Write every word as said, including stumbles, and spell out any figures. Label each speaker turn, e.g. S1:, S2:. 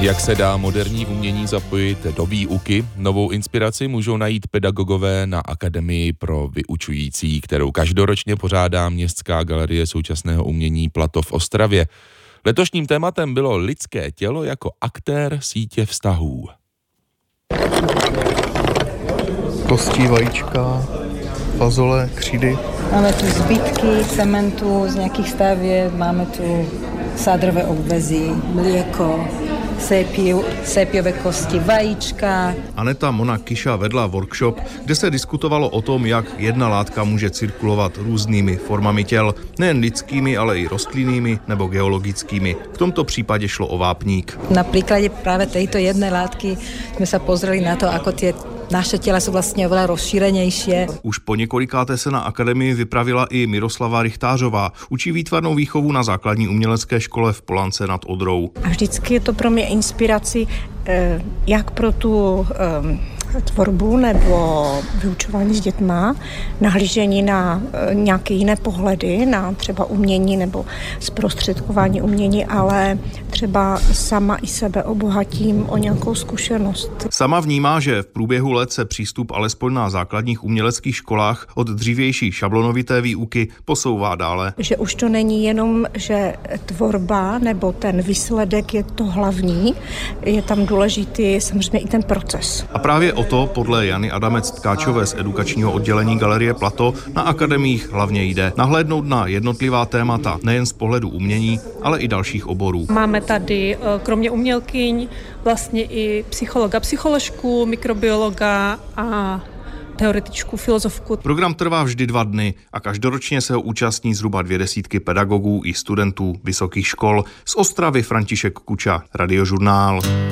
S1: Jak se dá moderní umění zapojit do výuky? Novou inspiraci můžou najít pedagogové na Akademii pro vyučující, kterou každoročně pořádá Městská galerie současného umění Plato v Ostravě. Letošním tématem bylo lidské tělo jako aktér sítě vztahů.
S2: Kosti, vajíčka, fazole, křídy.
S3: Máme tu zbytky cementu z nějakých stavěv, máme tu sádrové obvezy, mléko, sépiu, sépiové kosti, vajíčka.
S2: Aneta Mona Kiša vedla workshop, kde se diskutovalo o tom, jak jedna látka může cirkulovat různými formami těl, nejen lidskými, ale i rostlinnými nebo geologickými. V tomto případě šlo o vápník.
S3: Na príklade práve tejto jednej látky sme sa pozreli na to, ako tie naše těla jsou vlastně oveľa rozšírenejšie.
S2: Už po několikáté se na akademii vypravila i Miroslava Richtářová. Učí výtvarnou výchovu na základní umělecké škole v Polance nad Odrou.
S4: A vždycky je to pro mě inspirací jak pro tu tvorbu nebo vyučování s dětma, nahlížení na nějaké jiné pohledy, na třeba umění nebo zprostředkování umění, ale třeba sama i sebe obohatím o nějakou zkušenost.
S2: Sama vnímá, že v průběhu let se přístup alespoň na základních uměleckých školách od dřívější šablonovité výuky posouvá dále.
S4: Že už to není jenom, že tvorba nebo ten výsledek je to hlavní, je tam důležitý samozřejmě i ten proces.
S2: A právě o to podle Jany Adamec-Tkáčové z edukačního oddělení Galerie Plato na akademiích hlavně jde. Nahlédnout na jednotlivá témata, nejen z pohledu umění, ale i dalších oborů.
S5: Máme tady kromě umělkyň vlastně i psychologa, psycholožku, mikrobiologa a teoretičku, filozofku.
S2: Program trvá vždy dva dny a každoročně se ho účastní zhruba dvě desítky pedagogů i studentů vysokých škol. Z Ostravy František Kuča, Radiožurnál.